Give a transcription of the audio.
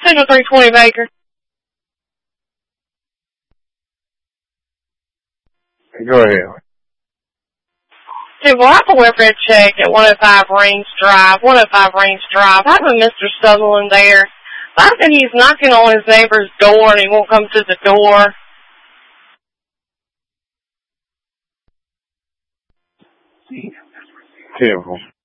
Signal 320 Baker. Go ahead. Dude, well, I have a welfare check at 105 Range Drive. I have a Mr. Sutherland there. I think he's knocking on his neighbor's door and he won't come to the door. Typical.